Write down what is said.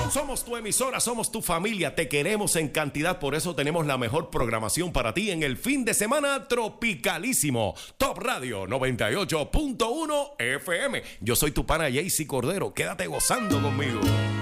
Somos tu emisora, somos tu familia, te queremos en cantidad, por eso tenemos la mejor programación para ti en el fin de semana tropicalísimo. Top Radio 98.1 FM. Yo soy tu pana Jaycee Cordero, quédate gozando conmigo.